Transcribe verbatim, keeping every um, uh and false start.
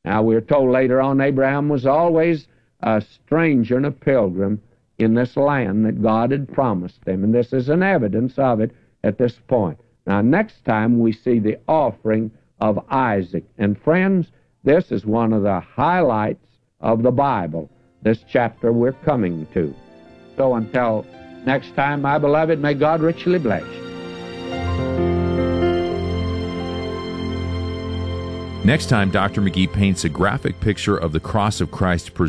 Now, we're told later on Abraham was always a stranger and a pilgrim in this land that God had promised them, and this is an evidence of it at this point. Now, next time we see the offering of Isaac. And friends, this is one of the highlights of the Bible, this chapter we're coming to. So until next time, my beloved, may God richly bless you. Next time, Doctor McGee paints a graphic picture of the cross of Christ preserved